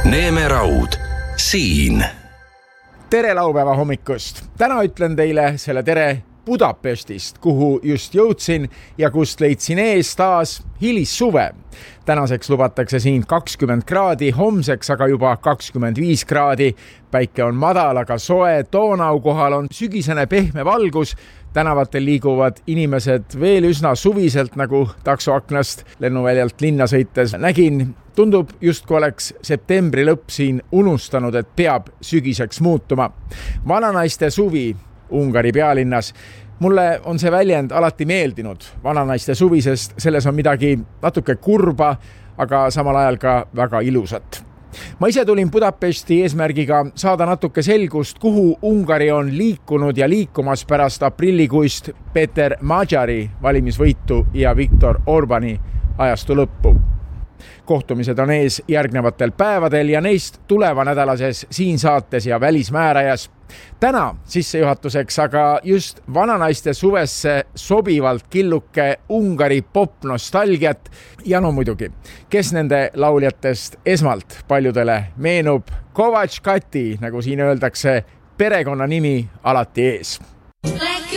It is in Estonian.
Neeme Raud, siin. Tere laupäeva hommikust. Täna ütlen teile selle tere Budapestist, kuhu just jõudsin ja kust leidsin ees taas hilissuve. Tänaseks lubatakse siin 20 kraadi, homseks aga juba 25 kraadi. Päike on madal, aga soe, Donau kohal on sügisene pehme valgus. Tänavatel liiguvad inimesed veel üsna suviselt, nagu taksoaknast lennuväljalt linna sõites nägin. Tundub justkui oleks septembri lõpp siin unustanud, et peab sügiseks muutuma. Vananaiste suvi Ungari pealinnas. Mulle on see väljend alati meeldinud. Vananaiste suvi, sest selles on midagi natuke kurba, aga samal ajal ka väga ilusat. Ma ise tulin Budapesti eesmärgiga saada natuke selgust, kuhu Ungari on liikunud ja liikumas pärast aprillikuist Peter Magyari valimisvõitu ja Viktor Orbani ajastu lõppu. Kohtumised on ees järgnevatel päevadel ja neist tuleva nädalases siin saates ja välismäärajas. Täna sissejuhatuseks aga just vananaiste suvesse sobivalt killuke Ungari popnostalgiat ja no muidugi, kes nende lauljatest esmalt paljudele meenub, Kovač Kati, nagu siin öeldakse, perekonna nimi alati ees. Like